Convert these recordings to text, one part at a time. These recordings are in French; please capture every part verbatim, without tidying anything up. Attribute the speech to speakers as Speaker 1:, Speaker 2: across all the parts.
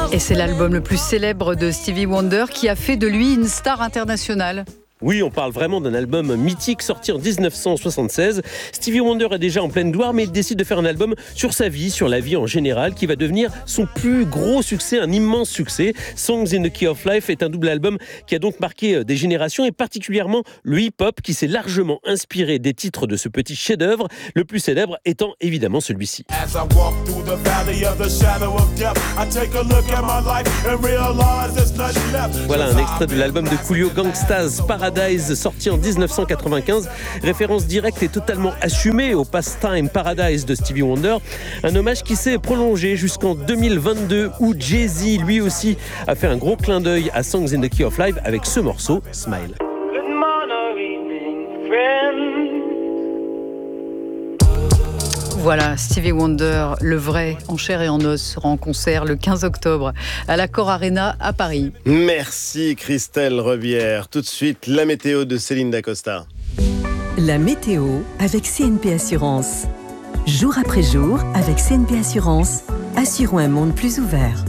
Speaker 1: Et c'est l'album le plus célèbre de Stevie Wonder qui a fait de lui une star internationale.
Speaker 2: Oui, on parle vraiment d'un album mythique sorti en dix-neuf cent soixante-seize. Stevie Wonder est déjà en pleine gloire, mais il décide de faire un album sur sa vie, sur la vie en général, qui va devenir son plus gros succès, un immense succès. Songs in the Key of Life est un double album qui a donc marqué des générations, et particulièrement le hip-hop, qui s'est largement inspiré des titres de ce petit chef-d'œuvre, le plus célèbre étant évidemment celui-ci. Voilà un extrait de l'album de Coolio, Gangsta's Paradise, sorti en dix-neuf cent quatre-vingt-quinze. Référence directe et totalement assumée au Pastime Paradise de Stevie Wonder. Un hommage qui s'est prolongé jusqu'en deux mille vingt-deux, où Jay-Z, lui aussi, a fait un gros clin d'œil à Songs in the Key of Life avec ce morceau, Smile.
Speaker 1: Voilà, Stevie Wonder, le vrai, en chair et en os, sera en concert le quinze octobre à l'Accor Arena à Paris.
Speaker 3: Merci Christelle Rebière. Tout de suite, la météo de Céline Dacosta.
Speaker 4: La météo avec C N P Assurance. Jour après jour, avec C N P Assurance, assurons un monde plus ouvert.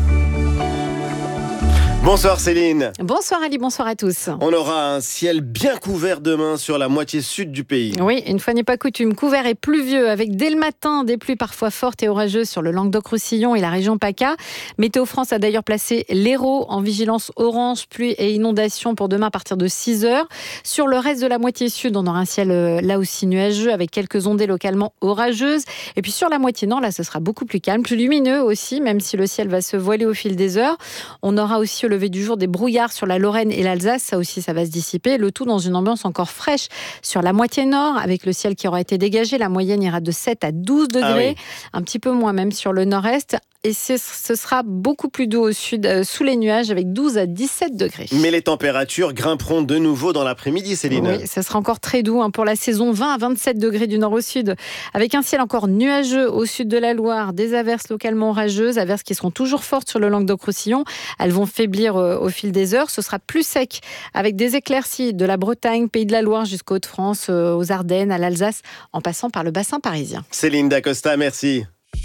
Speaker 3: Bonsoir Céline.
Speaker 5: Bonsoir Ali, bonsoir à tous.
Speaker 3: On aura un ciel bien couvert demain sur la moitié sud du pays.
Speaker 5: Oui, une fois n'est pas coutume, couvert et pluvieux avec dès le matin des pluies parfois fortes et orageuses sur le Languedoc-Roussillon et la région PACA. Météo France a d'ailleurs placé l'Hérault en vigilance orange, pluie et inondation pour demain à partir de six heures. Sur le reste de la moitié sud, on aura un ciel là aussi nuageux avec quelques ondées localement orageuses. Et puis sur la moitié nord, là ce sera beaucoup plus calme, plus lumineux aussi, même si le ciel va se voiler au fil des heures. On aura aussi au lever du jour des brouillards sur la Lorraine et l'Alsace, ça aussi ça va se dissiper, le tout dans une ambiance encore fraîche sur la moitié nord avec le ciel qui aura été dégagé, la moyenne ira de sept à douze degrés, ah oui. Un petit peu moins même sur le nord-est, et ce sera beaucoup plus doux au sud, euh, sous les nuages avec douze à dix-sept degrés.
Speaker 3: Mais les températures grimperont de nouveau dans l'après-midi, Céline.
Speaker 5: Oui, ça sera encore très doux hein, pour la saison, vingt à vingt-sept degrés du nord au sud, avec un ciel encore nuageux au sud de la Loire, des averses localement orageuses, averses qui seront toujours fortes sur le Languedoc-Roussillon, elles vont faiblir euh, au fil des heures, ce sera plus sec avec des éclaircies de la Bretagne, Pays de la Loire jusqu'aux Hauts-de-France, euh, aux Ardennes, à l'Alsace, en passant par le bassin parisien.
Speaker 3: Céline Dacosta, merci.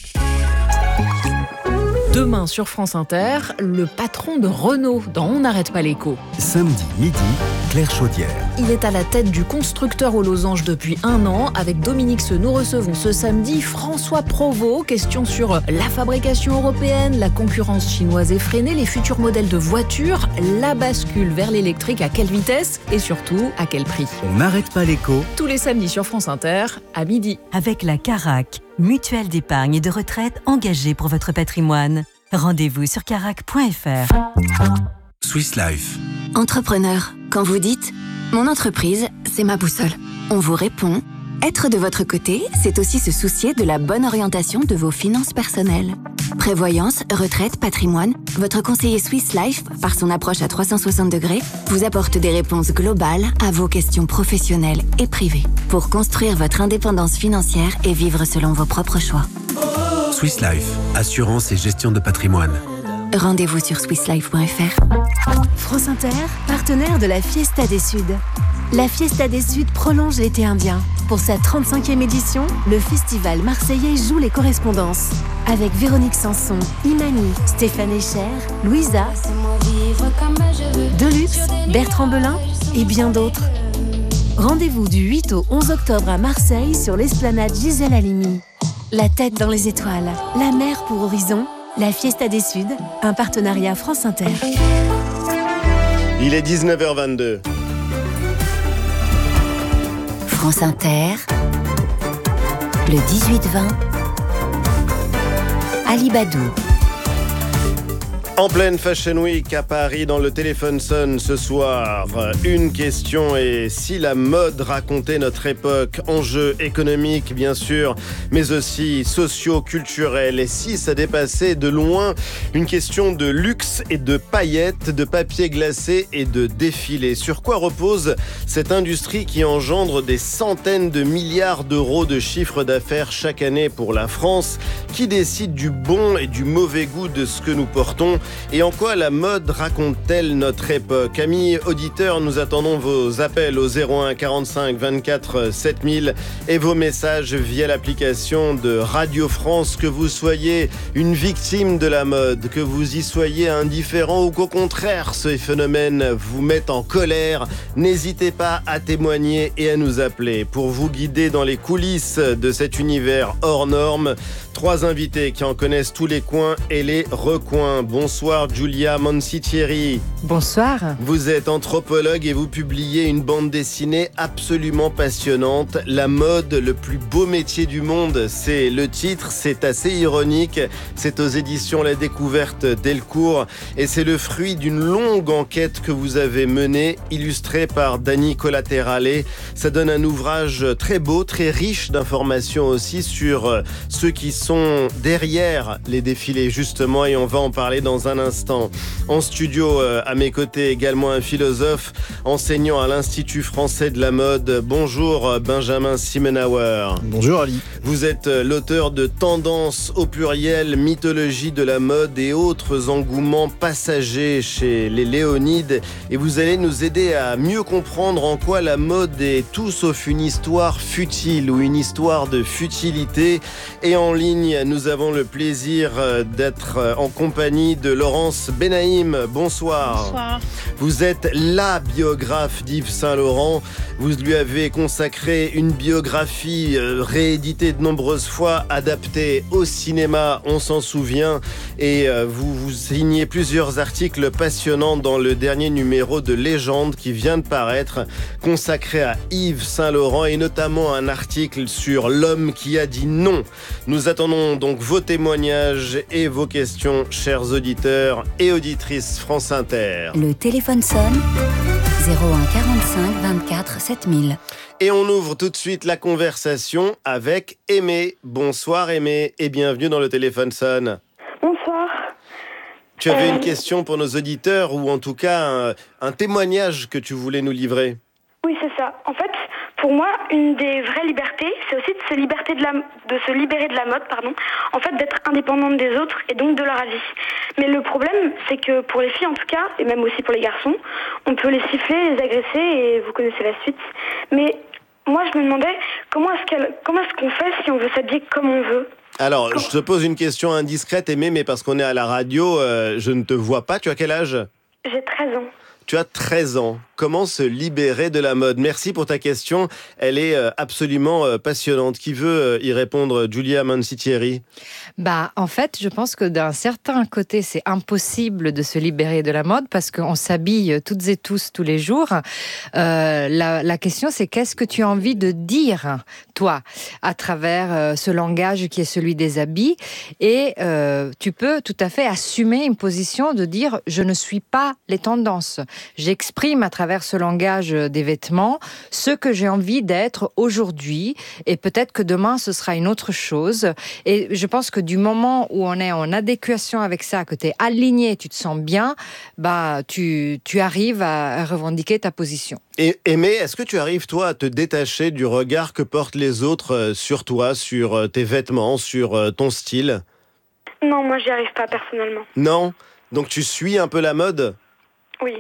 Speaker 6: Demain sur France Inter, le patron de Renault dans On n'arrête pas l'écho.
Speaker 7: Samedi midi, Claire Chaudière.
Speaker 6: Il est à la tête du constructeur aux losanges depuis un an. Avec Dominique Seux, nous recevons ce samedi François Provost. Question sur la fabrication européenne, la concurrence chinoise effrénée, les futurs modèles de voitures, la bascule vers l'électrique, à quelle vitesse et surtout à quel prix.
Speaker 7: On n'arrête pas l'écho.
Speaker 6: Tous les samedis sur France Inter, à midi.
Speaker 4: Avec la Carac, mutuelle d'épargne et de retraite engagée pour votre patrimoine. Rendez-vous sur carac point f r.
Speaker 7: Swiss Life.
Speaker 8: Entrepreneur, quand vous dites « Mon entreprise, c'est ma boussole », on vous répond « Être de votre côté, c'est aussi se soucier de la bonne orientation de vos finances personnelles. » Prévoyance, retraite, patrimoine, votre conseiller Swiss Life, par son approche à trois cent soixante degrés, vous apporte des réponses globales à vos questions professionnelles et privées pour construire votre indépendance financière et vivre selon vos propres choix.
Speaker 7: Swiss Life, assurance et gestion de patrimoine.
Speaker 8: Rendez-vous sur swiss life point f r.
Speaker 9: France Inter, partenaire de la Fiesta des Suds. La Fiesta des Suds prolonge l'été indien. Pour sa trente-cinquième édition, le festival marseillais joue les correspondances. Avec Véronique Sanson, Imani, Stéphane Echer, Louisa, Deluxe, Bertrand Belin et bien d'autres. Rendez-vous du huit au onze octobre à Marseille sur l'esplanade Gisèle Halimi. La tête dans les étoiles, la mer pour horizon, la Fiesta des Suds, un partenariat France Inter.
Speaker 3: Il est dix-neuf heures vingt-deux.
Speaker 8: France Inter, le dix-huit vingt, Ali Badou.
Speaker 3: En pleine Fashion Week à Paris, dans le téléphone sonne ce soir. Une question est si la mode racontait notre époque, enjeux économiques bien sûr, mais aussi socio-culturels, et si ça dépassait de loin une question de luxe et de paillettes, de papier glacé et de défilés. Sur quoi repose cette industrie qui engendre des centaines de milliards d'euros de chiffre d'affaires chaque année pour la France? Qui décide du bon et du mauvais goût de ce que nous portons? Et en quoi la mode raconte-t-elle notre époque? Amis auditeurs, nous attendons vos appels au zéro un quarante-cinq vingt-quatre sept mille et vos messages via l'application de Radio France. Que vous soyez une victime de la mode, que vous y soyez indifférent ou qu'au contraire ces phénomènes vous mettent en colère, n'hésitez pas à témoigner et à nous appeler. Pour vous guider dans les coulisses de cet univers hors norme, trois invités qui en connaissent tous les coins et les recoins. Bonsoir Giulia Mancitieri.
Speaker 5: Bonsoir.
Speaker 3: Vous êtes anthropologue et vous publiez une bande dessinée absolument passionnante. La mode, le plus beau métier du monde, c'est le titre, c'est assez ironique. C'est aux éditions La Découverte Delcourt et c'est le fruit d'une longue enquête que vous avez menée, illustrée par Dani Collaterale. Ça donne un ouvrage très beau, très riche d'informations aussi sur ceux qui sont derrière les défilés justement, et on va en parler dans un instant. En studio, à mes côtés également un philosophe enseignant à l'Institut français de la mode. Bonjour Benjamin Simenauer.
Speaker 10: Bonjour Ali.
Speaker 3: Vous êtes l'auteur de Tendance au pluriel, mythologie de la mode et autres engouements passagers chez les Léonides, et vous allez nous aider à mieux comprendre en quoi la mode est tout sauf une histoire futile ou une histoire de futilité. Et en ligne, nous avons le plaisir d'être en compagnie de Laurence Benaïm. Bonsoir.
Speaker 11: Bonsoir.
Speaker 3: Vous êtes la biographe d'Yves Saint-Laurent. Vous lui avez consacré une biographie rééditée de nombreuses fois, adaptée au cinéma, on s'en souvient. Et vous vous signez plusieurs articles passionnants dans le dernier numéro de Légende qui vient de paraître, consacré à Yves Saint-Laurent, et notamment un article sur l'homme qui a dit non. Nous attendons donc vos témoignages et vos questions, chers auditeurs et auditrices France Inter.
Speaker 8: Le téléphone sonne, zéro un quarante-cinq vingt-quatre sept mille.
Speaker 3: Et on ouvre tout de suite la conversation avec Aimé. Bonsoir Aimé et bienvenue dans le téléphone sonne.
Speaker 11: Bonsoir.
Speaker 3: Tu avais
Speaker 11: euh...
Speaker 3: une question pour nos auditeurs, ou en tout cas un, un témoignage que tu voulais nous livrer.
Speaker 11: Oui, c'est ça. En fait, pour moi, une des vraies libertés, c'est aussi de se, liberter de, la, de se libérer de la mode, pardon. En fait, d'être indépendante des autres et donc de leur avis. Mais le problème, c'est que pour les filles en tout cas, et même aussi pour les garçons, on peut les siffler, les agresser, et vous connaissez la suite. Mais moi, je me demandais, comment est-ce, qu'elle, comment est-ce qu'on fait si on veut s'habiller comme on veut ?
Speaker 3: Alors, comment... je te pose une question indiscrète, Aimé, mais parce qu'on est à la radio, euh, je ne te vois pas. Tu as quel âge ?
Speaker 11: J'ai treize ans.
Speaker 3: Tu as treize ans. Comment se libérer de la mode? Merci pour ta question. Elle est absolument passionnante. Qui veut y répondre? Giulia Mancitieri.
Speaker 5: Bah, en fait, je pense que d'un certain côté, c'est impossible de se libérer de la mode parce qu'on s'habille toutes et tous tous les jours. Euh, la, la question, c'est qu'est-ce que tu as envie de dire, toi, à travers euh, ce langage qui est celui des habits. Et euh, tu peux tout à fait assumer une position de dire « je ne suis pas les tendances ». J'exprime à travers ce langage des vêtements ce que j'ai envie d'être aujourd'hui, et peut-être que demain ce sera une autre chose. Et je pense que du moment où on est en adéquation avec ça, que tu es aligné, tu te sens bien, bah, tu, tu arrives à revendiquer ta position.
Speaker 3: Et Aimé, est-ce que tu arrives toi à te détacher du regard que portent les autres sur toi, sur tes vêtements, sur ton style?
Speaker 11: Non, moi j'y arrive pas personnellement.
Speaker 3: Non? Donc tu suis un peu la mode?
Speaker 11: Oui.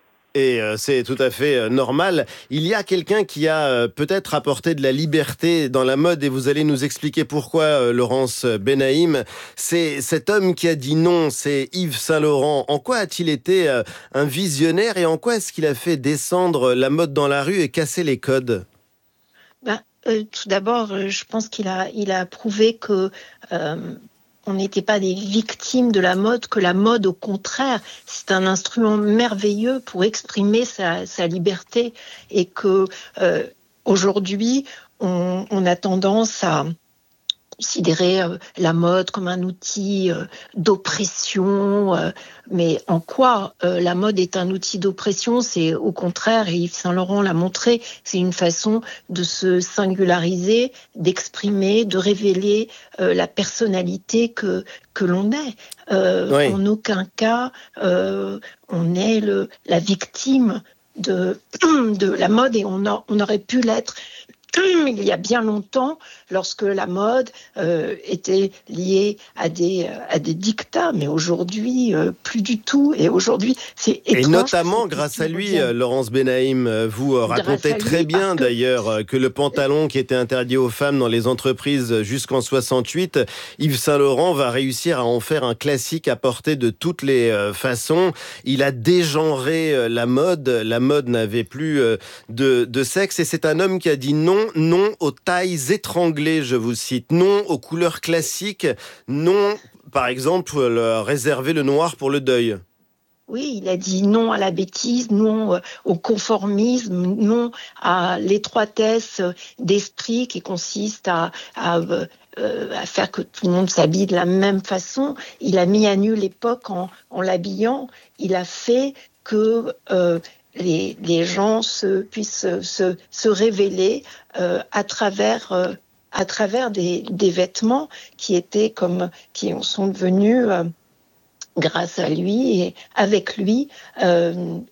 Speaker 3: Et c'est tout à fait normal. Il y a quelqu'un qui a peut-être apporté de la liberté dans la mode, et vous allez nous expliquer pourquoi, Laurence Benaïm. C'est cet homme qui a dit non, c'est Yves Saint-Laurent. En quoi a-t-il été un visionnaire, et en quoi est-ce qu'il a fait descendre la mode dans la rue et casser les codes?
Speaker 12: Ben, euh, tout d'abord, je pense qu'il a, il a prouvé que... Euh, on n'était pas des victimes de la mode, que la mode, au contraire, c'est un instrument merveilleux pour exprimer sa, sa liberté, et que euh, aujourd'hui, on, on a tendance à considérer euh, la mode comme un outil euh, d'oppression, euh, mais en quoi euh, la mode est un outil d'oppression? C'est au contraire, et Yves Saint-Laurent l'a montré, c'est une façon de se singulariser, d'exprimer, de révéler euh, la personnalité que, que l'on est. Euh, oui. En aucun cas, euh, on est le, la victime de, de la mode, et on, a, on aurait pu l'être il y a bien longtemps, lorsque la mode euh, était liée à des, à des dictats, mais aujourd'hui, euh, plus du tout. Et aujourd'hui, c'est étrange.
Speaker 3: Et notamment, grâce à lui, revienne. Laurence Benaïm, vous racontez très lui, bien que... d'ailleurs que le pantalon qui était interdit aux femmes dans les entreprises jusqu'en soixante-huit, Yves Saint Laurent va réussir à en faire un classique à porter de toutes les façons. Il a dégenré la mode. La mode n'avait plus de, de sexe. Et c'est un homme qui a dit non. Non aux tailles étranglées, je vous cite. Non aux couleurs classiques. Non, par exemple, le, réserver le noir pour le deuil.
Speaker 12: Oui, il a dit non à la bêtise, non au conformisme, non à l'étroitesse d'esprit qui consiste à, à, à faire que tout le monde s'habille de la même façon. Il a mis à nu l'époque en, en l'habillant. Il a fait que... Euh, Les, les gens se, puissent se, se révéler euh, à travers, euh, à travers des, des vêtements qui étaient comme, qui sont devenus, euh, grâce à lui et avec lui, euh,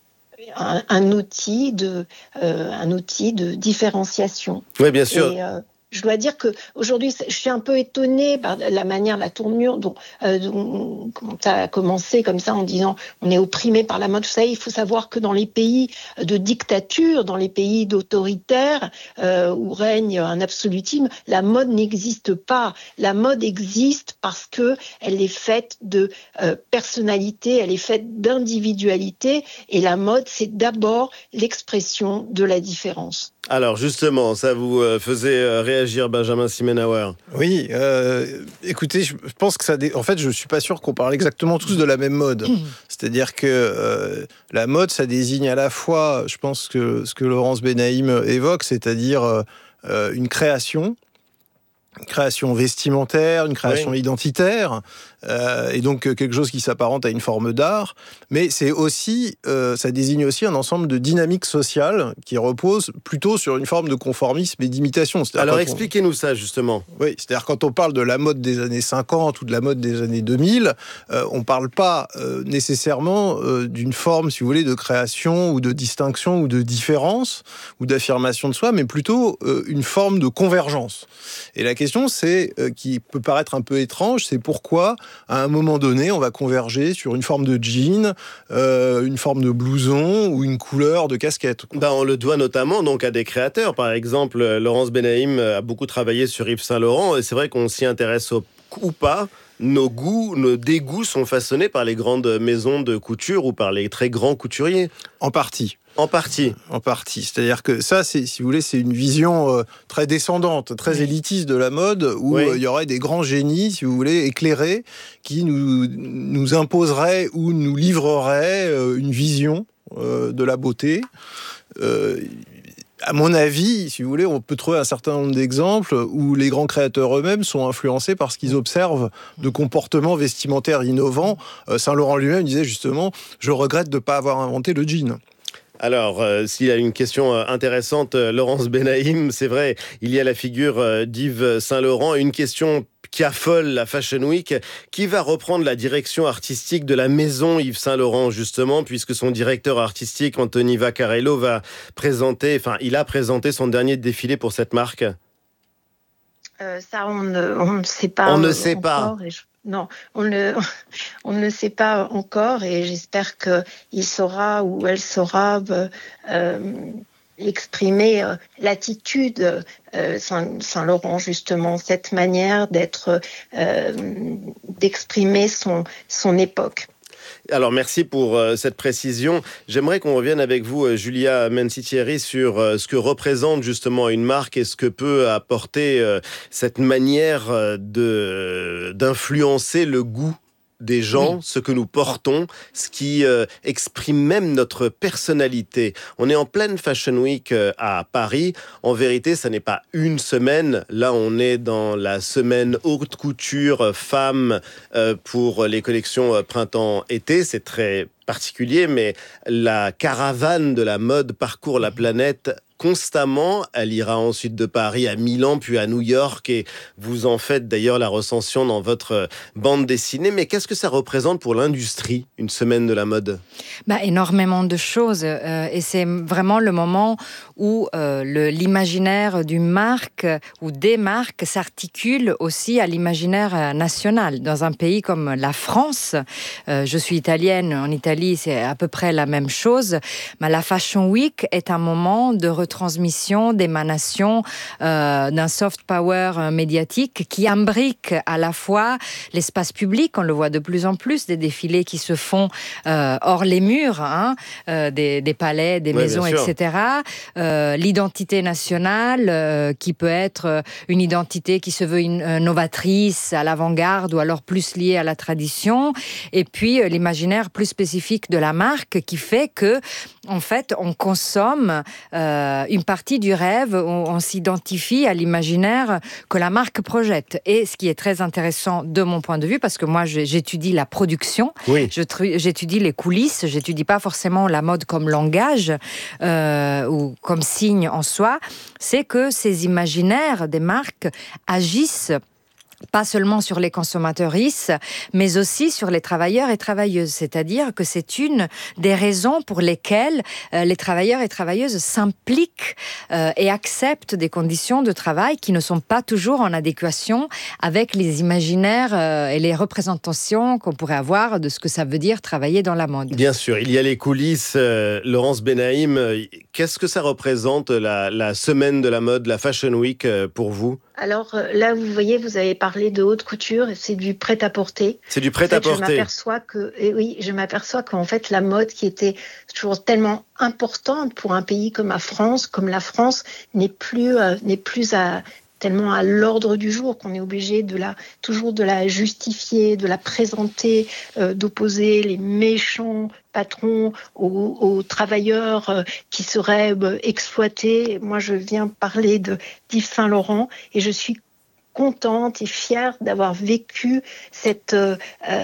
Speaker 12: un, un outil de, euh, un outil de différenciation.
Speaker 3: Oui, bien sûr.
Speaker 12: Et, euh, je dois dire que aujourd'hui, je suis un peu étonnée par la manière, la tournure dont, euh, dont tu as commencé comme ça en disant on est opprimé par la mode. Vous savez, il faut savoir que dans les pays de dictature, dans les pays d'autoritaires euh, où règne un absolutisme, la mode n'existe pas. La mode existe parce que elle est faite de euh, personnalité, elle est faite d'individualité, et la mode, c'est d'abord l'expression de la différence.
Speaker 3: Alors justement, ça vous faisait réagir, Benjamin Simenauer?
Speaker 10: Oui, euh, écoutez, je pense que ça... Dé... En fait, je ne suis pas sûr qu'on parle exactement tous de la même mode. Mmh. C'est-à-dire que euh, la mode, ça désigne à la fois, je pense que ce que Laurence Benaïm évoque, c'est-à-dire euh, une création, une création vestimentaire, une création oui. identitaire, euh, et donc quelque chose qui s'apparente à une forme d'art, mais c'est aussi, euh, ça désigne aussi un ensemble de dynamiques sociales qui reposent plutôt sur une forme de conformisme et d'imitation. C'est-à-dire
Speaker 3: Alors expliquez-nous on... ça justement.
Speaker 10: Oui, c'est-à-dire quand on parle de la mode des années cinquante ou de la mode des années deux mille, euh, on ne parle pas euh, nécessairement euh, d'une forme, si vous voulez, de création ou de distinction ou de différence ou d'affirmation de soi, mais plutôt euh, une forme de convergence. Et la question, c'est, euh, qui peut paraître un peu étrange, c'est pourquoi, à un moment donné, on va converger sur une forme de jean, euh, une forme de blouson ou une couleur de casquette.
Speaker 3: Ben, on le doit notamment donc à des créateurs. Par exemple, Laurence Benaïm a beaucoup travaillé sur Yves Saint Laurent, et c'est vrai qu'on s'y intéresse au, ou pas. Nos goûts, nos dégoûts sont façonnés par les grandes maisons de couture ou par les très grands couturiers.
Speaker 10: En partie.
Speaker 3: En partie.
Speaker 10: En partie. C'est-à-dire que ça, c'est, si vous voulez, c'est une vision euh, très descendante, très élitiste de la mode, où il oui. euh, y aurait des grands génies, si vous voulez, éclairés, qui nous, nous imposeraient ou nous livreraient euh, une vision euh, de la beauté. Euh, À mon avis, si vous voulez, on peut trouver un certain nombre d'exemples où les grands créateurs eux-mêmes sont influencés par ce qu'ils observent de comportements vestimentaires innovants. Euh, Saint Laurent lui-même disait justement « Je regrette de ne pas avoir inventé le jean ».
Speaker 3: Alors, euh, s'il y a une question intéressante, euh, Laurence Benaïm, c'est vrai, il y a la figure euh, d'Yves Saint Laurent, une question qui affole la Fashion Week. Qui va reprendre la direction artistique de la maison Yves Saint Laurent, justement, puisque son directeur artistique, Anthony Vaccarello, va présenter, enfin, il a présenté son dernier défilé pour cette marque?
Speaker 12: euh, Ça, on ne, on ne sait pas.
Speaker 3: On ne sait pas.
Speaker 12: Je... Non, on ne, on ne le sait pas encore, et j'espère qu'il saura ou elle saura euh, exprimer euh, l'attitude euh, Saint, Saint Laurent, justement, cette manière d'être, euh, d'exprimer son, son époque.
Speaker 3: Alors merci pour euh, cette précision. J'aimerais qu'on revienne avec vous, euh, Julia Mencitieri, sur euh, ce que représente justement une marque et ce que peut apporter euh, cette manière euh, de, d'influencer le goût des gens, oui. ce que nous portons, ce qui euh, exprime même notre personnalité. On est en pleine Fashion Week euh, à Paris. En vérité, ça n'est pas une semaine. Là, on est dans la semaine haute couture euh, femmes euh, pour les collections euh, printemps-été. C'est très particulier, mais la caravane de la mode parcourt la planète constamment. Elle ira ensuite de Paris à Milan, puis à New York, et vous en faites d'ailleurs la recension dans votre bande dessinée. Mais qu'est-ce que ça représente pour l'industrie, une semaine de la mode ?
Speaker 13: Bah, énormément de choses, euh, et c'est vraiment le moment où euh, le, l'imaginaire d'une marque ou des marques s'articule aussi à l'imaginaire national. Dans un pays comme la France, euh, je suis italienne, en Italie c'est à peu près la même chose, mais la Fashion Week est un moment de retransmission, d'émanation euh, d'un soft power médiatique qui imbrique à la fois l'espace public, on le voit de plus en plus, des défilés qui se font euh, hors les murs, hein, euh, des, des palais, des
Speaker 3: ouais,
Speaker 13: maisons, et cetera. Euh, l'identité nationale euh, qui peut être une identité qui se veut une, euh, novatrice, à l'avant-garde ou alors plus liée à la tradition. Et puis euh, l'imaginaire plus spécifique de la marque qui fait que, en fait, on consomme euh, une partie du rêve, on, on s'identifie à l'imaginaire que la marque projette. Et ce qui est très intéressant de mon point de vue, parce que moi j'étudie la production, oui. je, j'étudie les coulisses, j'étudie pas forcément la mode comme langage euh, ou comme signe en soi, c'est que ces imaginaires des marques agissent pas seulement sur les consommatrices, mais aussi sur les travailleurs et travailleuses. C'est-à-dire que c'est une des raisons pour lesquelles euh, les travailleurs et travailleuses s'impliquent euh, et acceptent des conditions de travail qui ne sont pas toujours en adéquation avec les imaginaires euh, et les représentations qu'on pourrait avoir de ce que ça veut dire travailler dans la mode.
Speaker 3: Bien sûr, il y a les coulisses. Euh, Laurence Benaïm, qu'est-ce que ça représente la, la semaine de la mode, la Fashion Week euh, pour vous ?
Speaker 12: Alors là, vous voyez, vous avez parlé de haute couture, c'est du prêt-à-porter.
Speaker 3: C'est du prêt-à-porter.
Speaker 12: En fait, je m'aperçois que, et oui, je m'aperçois qu'en fait, la mode qui était toujours tellement importante pour un pays comme la France, comme la France, n'est plus, euh, n'est plus à tellement à l'ordre du jour qu'on est obligé de la, toujours de la justifier, de la présenter, euh, d'opposer les méchants patrons aux, aux travailleurs euh, qui seraient euh, exploités. Moi, je viens parler de d'Yves Saint Laurent et je suis contente et fière d'avoir vécu cette, euh,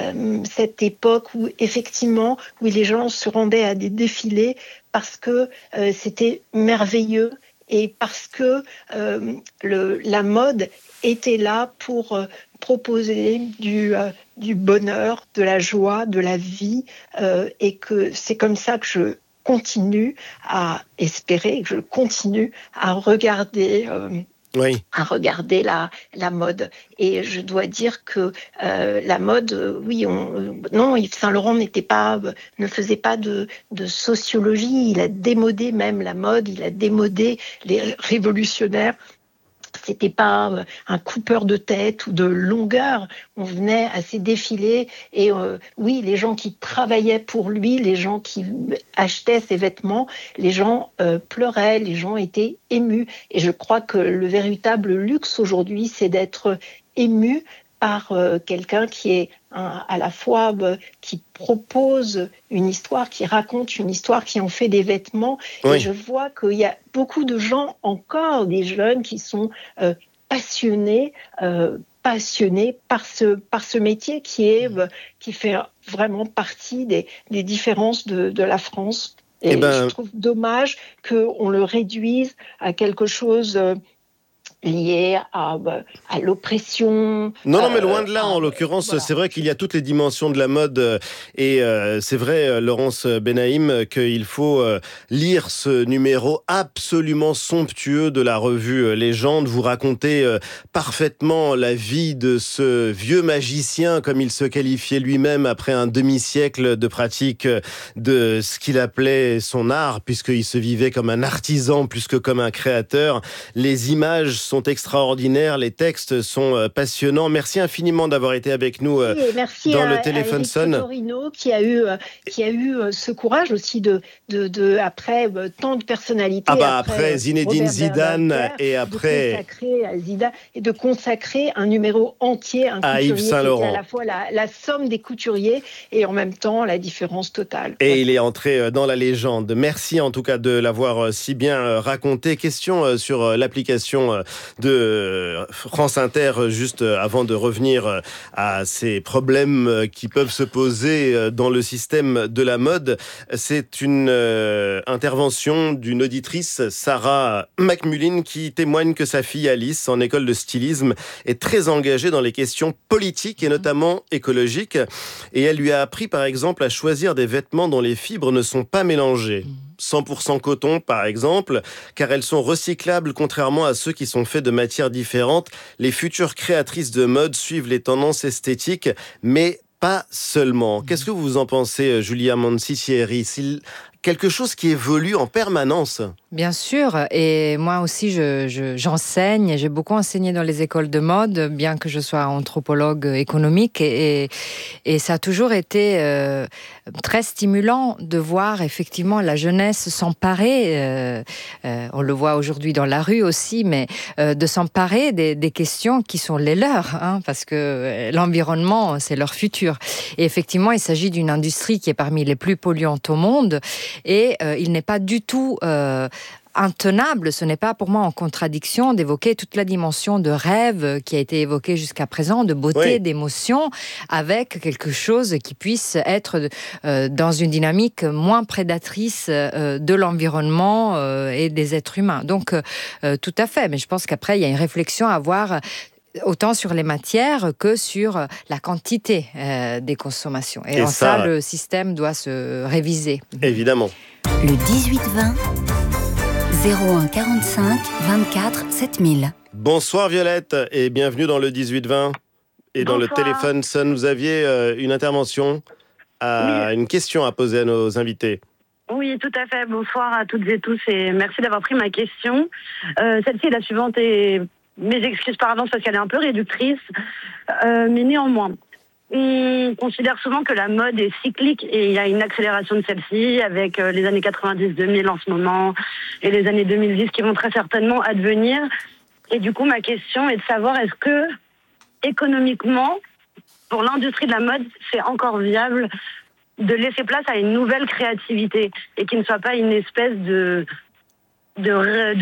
Speaker 12: cette époque où, effectivement, où les gens se rendaient à des défilés parce que euh, c'était merveilleux. Et parce que euh, le, la mode était là pour euh, proposer du, euh, du bonheur, de la joie, de la vie, euh, et que c'est comme ça que je continue à espérer, que je continue à regarder. Euh, Oui. à regarder la, la mode. Et je dois dire que euh, la mode, euh, oui, on, non, Yves Saint Laurent n'était pas, euh, ne faisait pas de, de sociologie, il a démodé même la mode, il a démodé les révolutionnaires. C'était pas un coupeur de tête ou de longueur. On venait à ces défilés et euh, oui, les gens qui travaillaient pour lui, les gens qui achetaient ses vêtements, les gens euh, pleuraient, les gens étaient émus. Et je crois que le véritable luxe aujourd'hui, c'est d'être ému par euh, quelqu'un qui est un, à la fois euh, qui propose une histoire, qui raconte une histoire, qui en fait des vêtements. Oui. Et je vois qu'il y a beaucoup de gens, encore des jeunes, qui sont euh, passionnés, euh, passionnés par ce, par ce métier qui, est, euh, qui fait vraiment partie des, des différences de, de la France. Et, Et ben... je trouve dommage qu'on le réduise à quelque chose... Euh, lié à, à l'oppression.
Speaker 3: Non, non, mais loin de là, euh, en l'occurrence, voilà. C'est vrai qu'il y a toutes les dimensions de la mode et euh, c'est vrai, Laurence Benaïm, qu'il faut euh, lire ce numéro absolument somptueux de la revue Légende. Vous racontez euh, parfaitement la vie de ce vieux magicien, comme il se qualifiait lui-même après un demi-siècle de pratique de ce qu'il appelait son art, puisqu'il se vivait comme un artisan plus que comme un créateur. Les images sont extraordinaires, les textes sont passionnants. Merci infiniment d'avoir été avec nous oui,
Speaker 12: merci
Speaker 3: dans
Speaker 12: à,
Speaker 3: le Téléphone Sonne.
Speaker 12: Torino qui a eu qui a eu ce courage aussi de de, de après tant de personnalités.
Speaker 3: Ah bah après, après Zinedine Robert Zidane Berger, et après
Speaker 12: de consacrer à Zidane et de consacrer un numéro entier un
Speaker 3: à
Speaker 12: couturier
Speaker 3: Yves Saint Laurent.
Speaker 12: Qui est à la fois la, la somme des couturiers et en même temps la différence totale.
Speaker 3: Et ouais. Il est entré dans la légende. Merci en tout cas de l'avoir si bien raconté. Question sur l'application de France Inter, juste avant de revenir à ces problèmes qui peuvent se poser dans le système de la mode. C'est une euh, intervention d'une auditrice, Sarah McMullin, qui témoigne que sa fille Alice, en école de stylisme, est très engagée dans les questions politiques et notamment écologiques. Et elle lui a appris, par exemple, à choisir des vêtements dont les fibres ne sont pas mélangées. cent pour cent coton, par exemple, car elles sont recyclables, contrairement à ceux qui sont faits de matières différentes. Les futures créatrices de mode suivent les tendances esthétiques, mais pas seulement. Qu'est-ce que vous en pensez, Julia Manci-Thierry ? C'est quelque chose qui évolue en permanence.
Speaker 13: Bien sûr, et moi aussi je, je, j'enseigne, j'ai beaucoup enseigné dans les écoles de mode, bien que je sois anthropologue économique, et, et, et ça a toujours été euh, très stimulant de voir effectivement la jeunesse s'emparer, euh, euh, on le voit aujourd'hui dans la rue aussi, mais euh, de s'emparer des, des questions qui sont les leurs, hein, parce que l'environnement c'est leur futur. Et effectivement, il s'agit d'une industrie qui est parmi les plus polluantes au monde, et euh, il n'est pas du tout... Euh, intenable, ce n'est pas pour moi en contradiction d'évoquer toute la dimension de rêve qui a été évoquée jusqu'à présent, de beauté, oui. d'émotion, avec quelque chose qui puisse être euh, dans une dynamique moins prédatrice euh, de l'environnement euh, et des êtres humains. Donc, euh, tout à fait, mais je pense qu'après, il y a une réflexion à avoir autant sur les matières que sur la quantité euh, des consommations. Et, et en ça, ça, le système doit se réviser.
Speaker 3: Évidemment.
Speaker 8: Le dix-huit vingt zéro un quarante-cinq vingt-quatre sept mille.
Speaker 3: Bonsoir Violette et bienvenue dans le dix-huit vingt. Et dans Bonsoir. Le téléphone sonne, vous aviez euh, une intervention, à, oui. une question à poser à nos invités.
Speaker 14: Oui, tout à fait. Bonsoir à toutes et tous et merci d'avoir pris ma question. Euh, celle-ci est la suivante et mes excuses par avance parce qu'elle est un peu réductrice, euh, mais néanmoins. On considère souvent que la mode est cyclique et il y a une accélération de celle-ci avec les années quatre-vingt-dix deux mille en ce moment et les années deux mille dix qui vont très certainement advenir. Et du coup, ma question est de savoir est-ce que, économiquement, pour l'industrie de la mode, c'est encore viable de laisser place à une nouvelle créativité et qui ne soit pas une espèce de... de,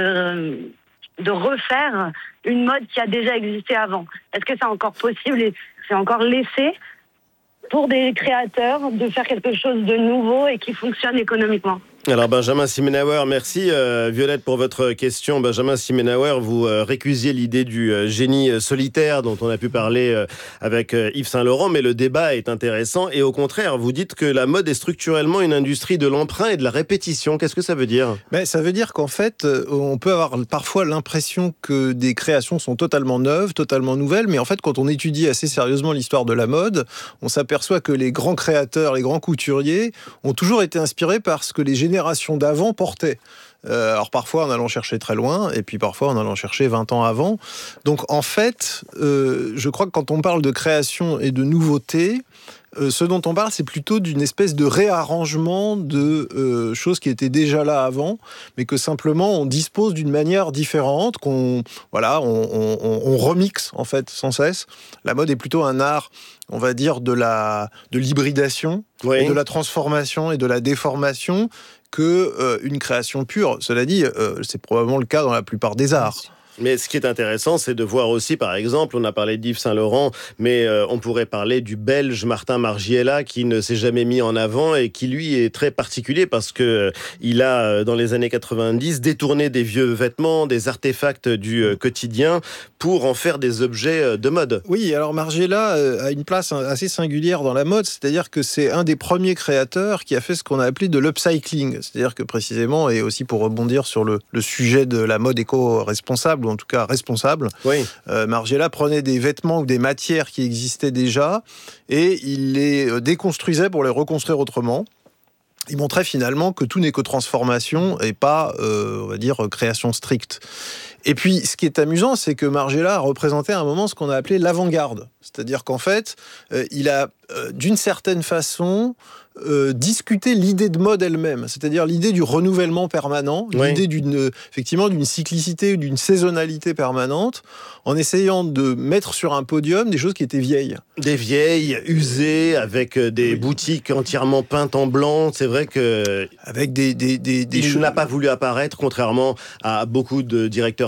Speaker 14: de de refaire une mode qui a déjà existé avant. Est-ce que c'est encore possible et c'est encore laissé pour des créateurs de faire quelque chose de nouveau et qui fonctionne économiquement?
Speaker 3: Alors Benjamin Simenauer, merci euh, Violette pour votre question. Benjamin Simenauer, vous euh, récusiez l'idée du euh, génie solitaire dont on a pu parler euh, avec euh, Yves Saint-Laurent, mais le débat est intéressant et au contraire, vous dites que la mode est structurellement une industrie de l'emprunt et de la répétition. Qu'est-ce que ça veut dire ?
Speaker 10: Ben, ça veut dire qu'en fait, on peut avoir parfois l'impression que des créations sont totalement neuves, totalement nouvelles, mais en fait, quand on étudie assez sérieusement l'histoire de la mode, on s'aperçoit que les grands créateurs, les grands couturiers ont toujours été inspirés par ce que les générations d'avant portaient. Euh, alors parfois en allant chercher très loin, et puis parfois en allant chercher vingt ans avant. Donc en fait, euh, je crois que quand on parle de création et de nouveauté, euh, ce dont on parle, c'est plutôt d'une espèce de réarrangement de euh, choses qui étaient déjà là avant, mais que simplement on dispose d'une manière différente, qu'on voilà, on, on, on remixe en fait sans cesse. La mode est plutôt un art, on va dire, de la de l'hybridation, oui. et de la transformation et de la déformation que euh, une création pure. Cela dit, euh, c'est probablement le cas dans la plupart des arts.
Speaker 3: Mais ce qui est intéressant, c'est de voir aussi, par exemple, on a parlé d'Yves Saint-Laurent, mais euh, on pourrait parler du Belge Martin Margiela qui ne s'est jamais mis en avant et qui, lui, est très particulier parce que euh, il a, dans les années quatre-vingt-dix, détourné des vieux vêtements, des artefacts du euh, quotidien pour en faire des objets euh, de mode.
Speaker 10: Oui, alors Margiela euh, a une place assez singulière dans la mode, c'est-à-dire que c'est un des premiers créateurs qui a fait ce qu'on a appelé de l'upcycling, c'est-à-dire que précisément, et aussi pour rebondir sur le, le sujet de la mode éco-responsable, ou en tout cas responsable,
Speaker 3: oui.
Speaker 10: euh, Margiela prenait des vêtements ou des matières qui existaient déjà et il les déconstruisait pour les reconstruire autrement. Il montrait finalement que tout n'est que transformation et pas, euh, on va dire, création stricte. Et puis, ce qui est amusant, c'est que Margiela a représenté à un moment ce qu'on a appelé l'avant-garde. C'est-à-dire qu'en fait, euh, il a, euh, d'une certaine façon, euh, discuté l'idée de mode elle-même. C'est-à-dire l'idée du renouvellement permanent, oui. l'idée d'une, effectivement, d'une cyclicité ou d'une saisonnalité permanente, en essayant de mettre sur un podium des choses qui étaient vieilles.
Speaker 3: Des vieilles, usées, avec des oui. boutiques entièrement peintes en blanc. C'est vrai que...
Speaker 10: Avec des... des, des, des
Speaker 3: il
Speaker 10: choses...
Speaker 3: n'a pas voulu apparaître, contrairement à beaucoup de directeurs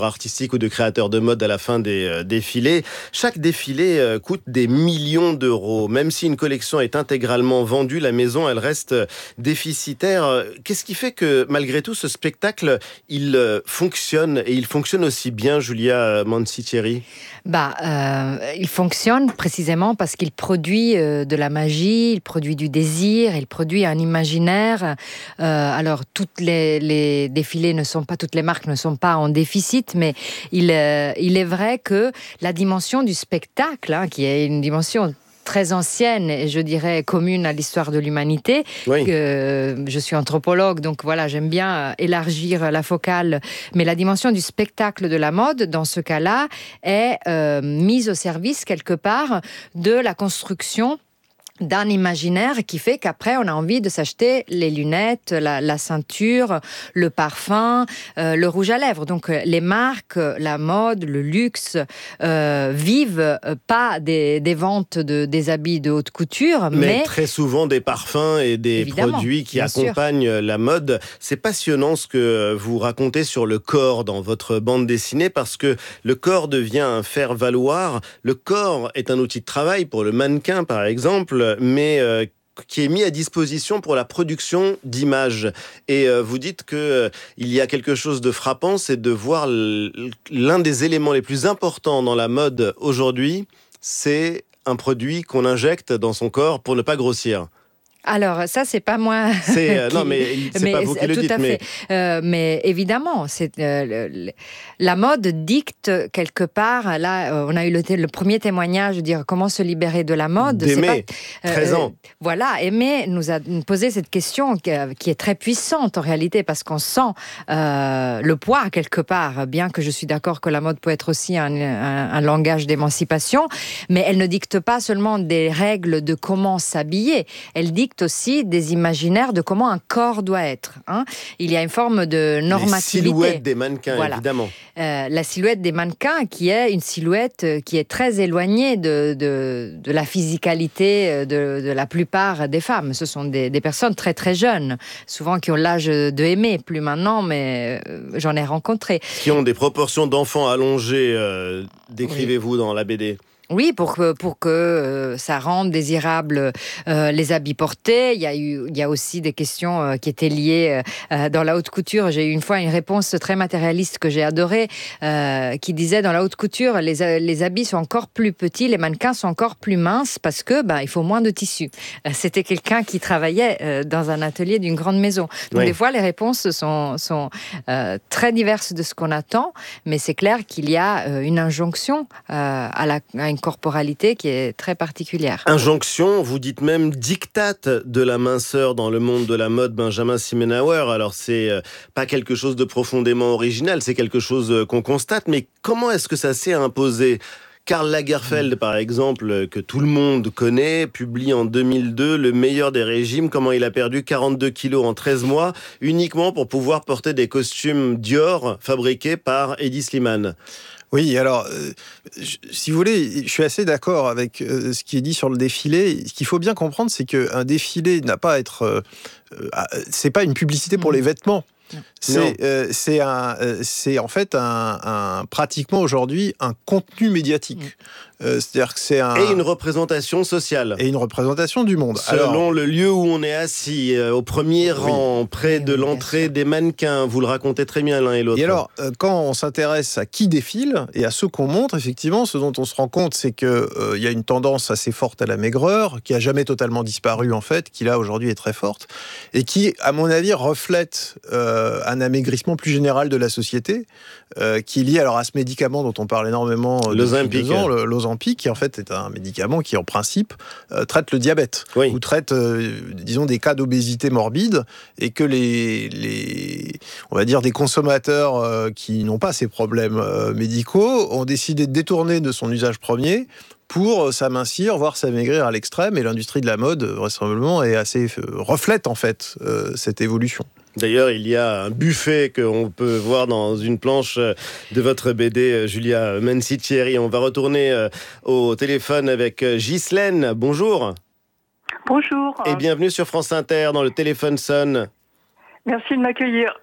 Speaker 3: directeurs artistiques ou de créateurs de mode à la fin des euh, défilés. Chaque défilé euh, coûte des millions d'euros. Même si une collection est intégralement vendue, la maison, elle reste déficitaire. Qu'est-ce qui fait que, malgré tout, ce spectacle, il euh, fonctionne et il fonctionne aussi bien, Julia Manciccieri?
Speaker 13: Bah, euh, il fonctionne précisément parce qu'il produit euh, de la magie, il produit du désir, il produit un imaginaire. Euh, alors, toutes les, les défilés ne sont pas, toutes les marques ne sont pas en déficit, mais il, euh, il est vrai que la dimension du spectacle, hein, qui est une dimension très ancienne et je dirais commune à l'histoire de l'humanité.
Speaker 3: Oui.
Speaker 13: Euh, je suis anthropologue, donc voilà, j'aime bien élargir la focale. Mais la dimension du spectacle de la mode, dans ce cas-là, est euh, mise au service quelque part de la construction d'un imaginaire qui fait qu'après on a envie de s'acheter les lunettes, la, la ceinture, le parfum, euh, le rouge à lèvres. Donc les marques, la mode, le luxe euh, vivent pas des, des ventes de, des habits de haute couture,
Speaker 3: mais,
Speaker 13: mais
Speaker 3: très souvent des parfums et des
Speaker 13: Évidemment,
Speaker 3: produits qui
Speaker 13: bien
Speaker 3: accompagnent
Speaker 13: sûr.
Speaker 3: la mode. C'est passionnant ce que vous racontez sur le corps dans votre bande dessinée parce que le corps devient un faire-valoir. Le corps est un outil de travail pour le mannequin par exemple, mais euh, qui est mis à disposition pour la production d'images. Et euh, vous dites qu'il euh, y a quelque chose de frappant, c'est de voir l'un des éléments les plus importants dans la mode aujourd'hui, c'est un produit qu'on injecte dans son corps pour ne pas grossir.
Speaker 13: Alors, ça, c'est pas moi.
Speaker 3: C'est, euh,
Speaker 13: qui...
Speaker 3: Non, mais c'est
Speaker 13: mais,
Speaker 3: pas vous qui le
Speaker 13: tout
Speaker 3: dites.
Speaker 13: À
Speaker 3: mais...
Speaker 13: fait. Euh, mais évidemment, c'est, euh, le, le, la mode dicte quelque part. Là, euh, on a eu le, le premier témoignage, de dire comment se libérer de la mode.
Speaker 3: D'Aimé,
Speaker 13: c'est pas,
Speaker 3: treize
Speaker 13: euh,
Speaker 3: ans.
Speaker 13: Voilà, Aimé nous a posé cette question qui, qui est très puissante en réalité, parce qu'on sent euh, le poids quelque part, bien que je suis d'accord que la mode peut être aussi un, un, un langage d'émancipation, mais elle ne dicte pas seulement des règles de comment s'habiller, elle dicte aussi des imaginaires de comment un corps doit être. Hein. Il y a une forme de normativité.
Speaker 3: Les silhouettes des mannequins,
Speaker 13: voilà.
Speaker 3: évidemment.
Speaker 13: Euh, la silhouette des mannequins, qui est une silhouette qui est très éloignée de, de, de la physicalité de, de la plupart des femmes. Ce sont des, des personnes très très jeunes, souvent qui ont l'âge de Aimé, plus maintenant, mais euh, j'en ai rencontré.
Speaker 3: Qui ont des proportions d'enfants allongées, euh, décrivez-vous oui. dans la B D.
Speaker 13: Oui, pour que, pour que euh, ça rende désirable euh, les habits portés. Il y a eu, il y a aussi des questions euh, qui étaient liées euh, dans la haute couture. J'ai eu une fois une réponse très matérialiste que j'ai adorée, euh, qui disait dans la haute couture, les, les habits sont encore plus petits, les mannequins sont encore plus minces parce que ben, il faut moins de tissu. Euh, c'était quelqu'un qui travaillait euh, dans un atelier d'une grande maison. Donc oui. des fois, les réponses sont, sont euh, très diverses de ce qu'on attend, mais c'est clair qu'il y a euh, une injonction euh, à la à une corporalité qui est très particulière.
Speaker 3: Injonction, vous dites même diktat de la minceur dans le monde de la mode, Benjamin Simenauer. Alors c'est euh, pas quelque chose de profondément original, c'est quelque chose euh, qu'on constate, mais comment est-ce que ça s'est imposé ? Karl Lagerfeld, par exemple, que tout le monde connaît, publie en deux mille deux Le meilleur des régimes, comment il a perdu quarante-deux kilos en treize mois, uniquement pour pouvoir porter des costumes Dior fabriqués par Hedi Slimane.
Speaker 10: Oui, alors, euh, je, si vous voulez, je suis assez d'accord avec euh, ce qui est dit sur le défilé. Ce qu'il faut bien comprendre, c'est qu'un défilé n'a pas à être... Euh, euh, c'est pas une publicité pour mmh. les vêtements. C'est, euh, c'est, un, euh, c'est en fait un, un, pratiquement aujourd'hui un contenu médiatique. Mmh. Euh, c'est-à-dire que c'est un...
Speaker 3: Et une représentation sociale.
Speaker 10: Et une représentation du monde.
Speaker 3: Selon Alors, le lieu où on est assis, euh, au premier oui. rang, près oui, de oui, l'entrée des mannequins. Vous le racontez très bien l'un et l'autre.
Speaker 10: Et alors, euh, quand on s'intéresse à qui défile et à ceux qu'on montre, effectivement, ce dont on se rend compte, c'est qu'il euh, y a une tendance assez forte à la maigreur, qui n'a jamais totalement disparu en fait, qui là aujourd'hui est très forte, et qui, à mon avis, reflète euh, un amaigrissement plus général de la société, euh, qui est lié alors à ce médicament dont on parle énormément euh, depuis deux ans, le, l'Ozempic, qui en fait est un médicament qui en principe euh, traite le diabète, oui. ou traite, euh, disons, des cas d'obésité morbide, et que les, les on va dire, des consommateurs euh, qui n'ont pas ces problèmes euh, médicaux ont décidé de détourner de son usage premier pour s'amincir, voire s'amaigrir à l'extrême, et l'industrie de la mode, vraisemblablement, est assez, euh, reflète en fait euh, cette évolution.
Speaker 3: D'ailleurs, il y a un buffet qu'on peut voir dans une planche de votre B D, Julia Manciccieri. On va retourner au téléphone avec Ghislaine. Bonjour.
Speaker 15: Bonjour.
Speaker 3: Et bienvenue sur France Inter dans le téléphone sonne.
Speaker 15: Merci de m'accueillir. Euh,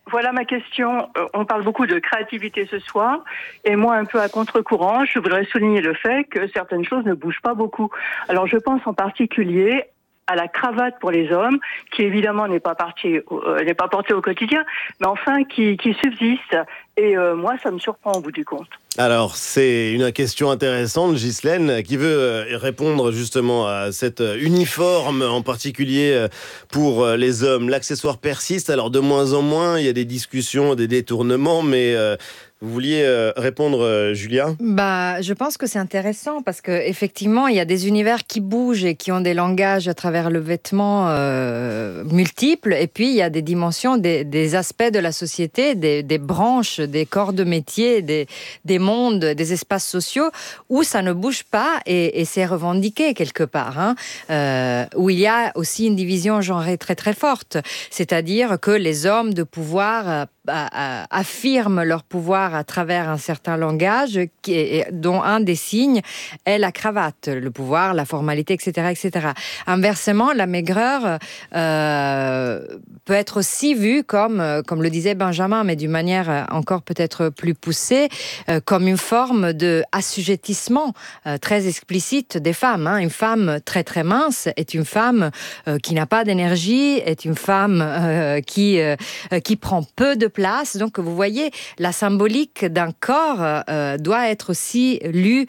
Speaker 15: voilà ma question. Euh, On parle beaucoup de créativité ce soir, et moi, un peu à contre-courant, je voudrais souligner le fait que certaines choses ne bougent pas beaucoup. Alors, je pense en particulier à la cravate pour les hommes, qui évidemment n'est pas, partie, euh, n'est pas portée au quotidien, mais enfin qui, qui subsiste. Et euh, moi, ça me surprend au bout du compte.
Speaker 3: Alors, c'est une question intéressante, Ghislaine, qui veut répondre justement à cet uniforme en particulier pour les hommes. L'accessoire persiste, alors de moins en moins, il y a des discussions, des détournements, mais euh, vous vouliez répondre, Julia ?
Speaker 13: Bah, je pense que c'est intéressant parce qu'effectivement, il y a des univers qui bougent et qui ont des langages à travers le vêtement euh, multiples, et puis il y a des dimensions, des, des aspects de la société, des, des branches, des corps de métier, des, des mondes, des espaces sociaux où ça ne bouge pas et, et c'est revendiqué quelque part, hein, euh, où il y a aussi une division genrée très très forte, c'est-à-dire que les hommes de pouvoir euh, affirment leur pouvoir à travers un certain langage qui est, dont un des signes est la cravate, le pouvoir, la formalité, et cetera, et cetera. Inversement, la maigreur euh, peut être aussi vue comme, comme le disait Benjamin, mais d'une manière encore peut-être plus poussée, euh, comme une forme de assujettissement euh, très explicite des femmes. Hein. Une femme très très mince est une femme euh, qui n'a pas d'énergie, est une femme euh, qui, euh, qui prend peu de place. Donc, vous voyez, la symbolique d'un corps euh, doit être aussi lue